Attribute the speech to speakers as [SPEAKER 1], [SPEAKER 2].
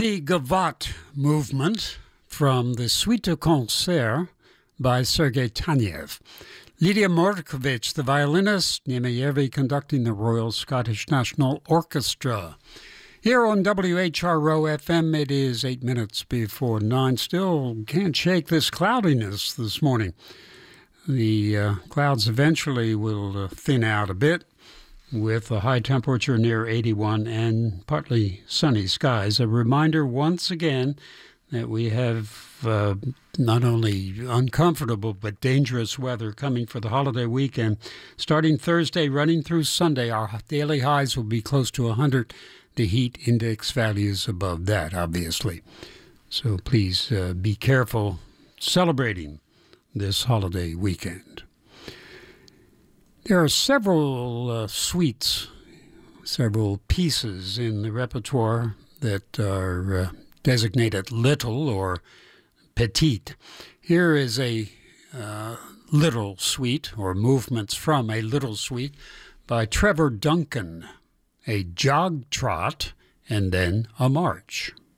[SPEAKER 1] The Gavotte movement from the Suite de Concert by Sergei Tanev. Lydia Morkovich, the violinist, Nima Yervi conducting the Royal Scottish National Orchestra. Here on WHRO FM, it is 8 minutes before 9. Still can't shake this cloudiness this morning. The clouds eventually will thin out a bit, with a high temperature near 81 and partly sunny skies. A reminder once again that we have not only uncomfortable but dangerous weather coming for the holiday weekend. Starting Thursday, running through Sunday, our daily highs will be close to 100. The heat index values above that, obviously. So please be careful celebrating this holiday weekend. There are several suites, several pieces in the repertoire that are designated little or petite. Here is a little suite, or movements from a little suite, by Trevor Duncan, a jog trot, and then a march.